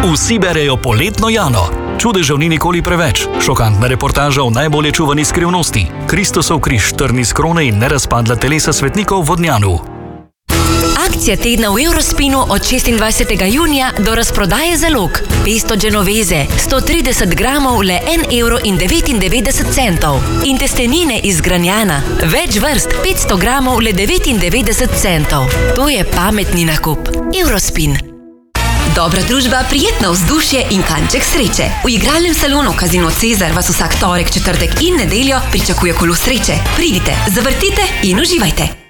Vsi berejo Poletno Jano. Čudežev ni nikoli preveč. Šokantna reportaža o najbolje čuvani skrivnosti. Kristusov križ, trn iz krone in nerazpadla telesa svetnikov v Vodnjanu. Akcija tedna v Eurospinu od 26. junija do razprodaje zalog. Pesto genoveze, 130 gramov le 1,99 €. In testenine iz Granjana, več vrst, 500 gramov le 99 centov. To je pametni nakup. Eurospin. Dobra družba, prijetno vzdušje in kanček sreče. V igralnem salonu Casino Cezar vas vsak torek, četrtek in nedeljo pričakuje kolo sreče. Pridite, zavrtite in uživajte.